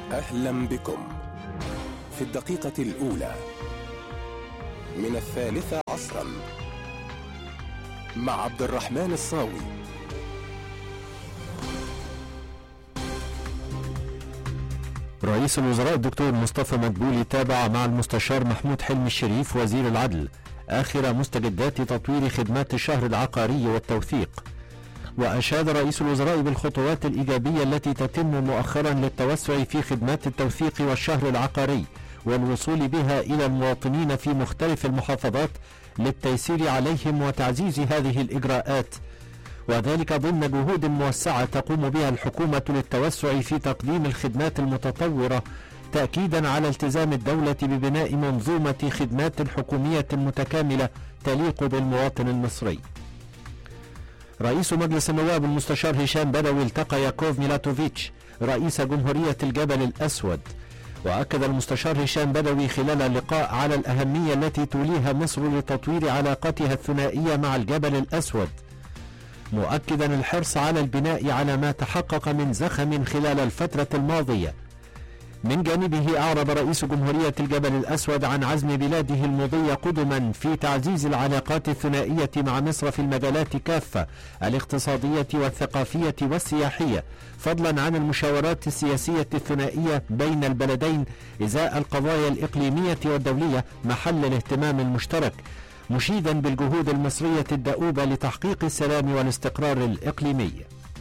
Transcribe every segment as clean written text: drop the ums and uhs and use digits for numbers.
أهلا بكم في الدقيقة الأولى من 12 مع عبد الرحمن الصاوي. رئيس الوزراء الدكتور مصطفى مدبولي تابع مع المستشار محمود حلمي الشريف وزير العدل آخر مستجدات تطوير خدمات الشهر العقاري والتوثيق. وأشاد رئيس الوزراء بالخطوات الإيجابية التي تتم مؤخرا للتوسع في خدمات التوثيق والشهر العقاري والوصول بها إلى المواطنين في مختلف المحافظات للتيسير عليهم وتعزيز هذه الإجراءات، وذلك ضمن جهود موسعة تقوم بها الحكومة للتوسع في تقديم الخدمات المتطورة، تأكيدا على التزام الدولة ببناء منظومة خدمات حكومية متكاملة تليق بالمواطن المصري. رئيس مجلس النواب المستشار هشام بدوي التقى ياكوف ميلاتوفيتش رئيس جمهورية الجبل الأسود، وأكد المستشار هشام بدوي خلال اللقاء على الأهمية التي توليها مصر لتطوير علاقتها الثنائية مع الجبل الأسود، مؤكدا الحرص على البناء على ما تحقق من زخم خلال الفترة الماضية. من جانبه أعرب رئيس جمهورية الجبل الأسود عن عزم بلاده المضي قدما في تعزيز العلاقات الثنائية مع مصر في المجالات كافة الاقتصادية والثقافية والسياحية، فضلا عن المشاورات السياسية الثنائية بين البلدين إزاء القضايا الإقليمية والدولية محل الاهتمام المشترك، مشيدا بالجهود المصرية الدؤوبة لتحقيق السلام والاستقرار الإقليمي.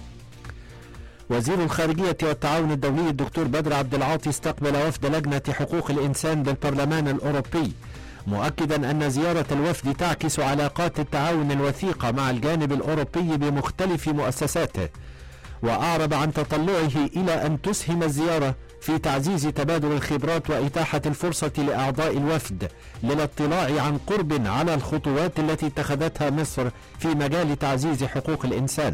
وزير الخارجية والتعاون الدولي الدكتور بدر عبد العاطي استقبل وفد لجنة حقوق الإنسان بالبرلمان الأوروبي، مؤكدا أن زيارة الوفد تعكس علاقات التعاون الوثيقة مع الجانب الأوروبي بمختلف مؤسساته، وأعرب عن تطلعه إلى أن تسهم الزيارة في تعزيز تبادل الخبرات وإتاحة الفرصة لأعضاء الوفد للاطلاع عن قرب على الخطوات التي اتخذتها مصر في مجال تعزيز حقوق الإنسان.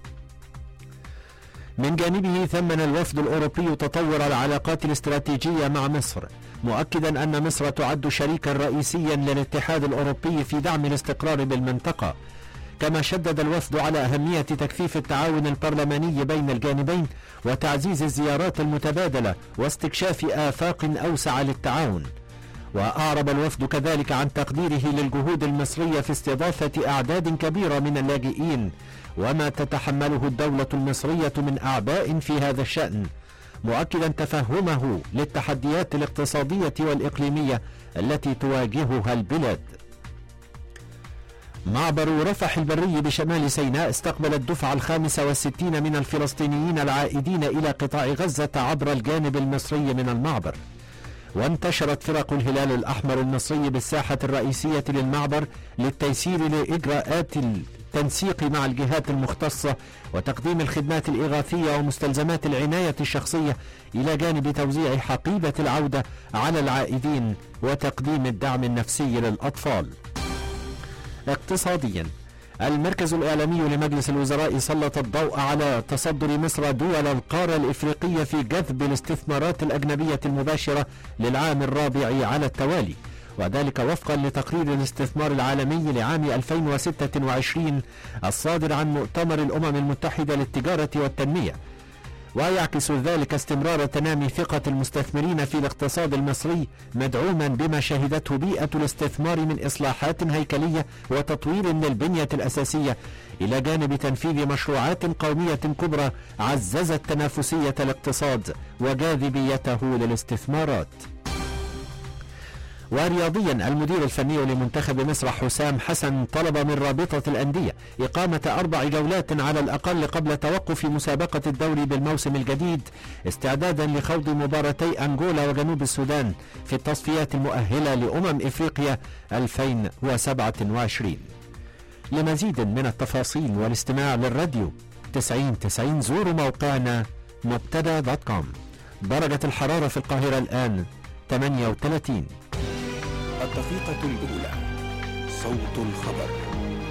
من جانبه ثمن الوفد الأوروبي تطور العلاقات الاستراتيجية مع مصر، مؤكدا أن مصر تعد شريكا رئيسيا للاتحاد الأوروبي في دعم الاستقرار بالمنطقة، كما شدد الوفد على أهمية تكثيف التعاون البرلماني بين الجانبين وتعزيز الزيارات المتبادلة واستكشاف آفاق أوسع للتعاون. وأعرب الوفد كذلك عن تقديره للجهود المصرية في استضافة أعداد كبيرة من اللاجئين وما تتحمله الدولة المصرية من أعباء في هذا الشأن، مؤكدا تفهمه للتحديات الاقتصادية والإقليمية التي تواجهها البلاد. معبر رفح البري بشمال سيناء استقبل الدفعة 65 من الفلسطينيين العائدين إلى قطاع غزة عبر الجانب المصري من المعبر. وانتشرت فرق الهلال الأحمر المصري بالساحة الرئيسية للمعبر للتيسير لإجراءات التنسيق مع الجهات المختصة وتقديم الخدمات الإغاثية ومستلزمات العناية الشخصية، إلى جانب توزيع حقيبة العودة على العائدين وتقديم الدعم النفسي للأطفال. اقتصاديا، المركز الإعلامي لمجلس الوزراء سلط الضوء على تصدر مصر دول القارة الإفريقية في جذب الاستثمارات الأجنبية المباشرة للعام الرابع على التوالي، وذلك وفقا لتقرير الاستثمار العالمي لعام 2026 الصادر عن مؤتمر الأمم المتحدة للتجارة والتنمية، ويعكس ذلك استمرار تنامي ثقة المستثمرين في الاقتصاد المصري، مدعوما بما شهدته بيئة الاستثمار من إصلاحات هيكلية وتطوير للبنية الأساسية، إلى جانب تنفيذ مشروعات قومية كبرى عززت تنافسية الاقتصاد وجاذبيته للاستثمارات. ورياضيا، المدير الفني لمنتخب مصر حسام حسن طلب من رابطة الأندية إقامة 4 جولات على الأقل قبل توقف مسابقة الدوري بالموسم الجديد، استعدادا لخوض مباراتي أنغولا وجنوب السودان في التصفيات المؤهلة لأمم إفريقيا 2027. لمزيد من التفاصيل والاستماع للراديو 90 زوروا موقعنا مبتدا.com. درجة الحرارة في القاهرة الآن 38. الدقيقة الأولى، صوت الخبر.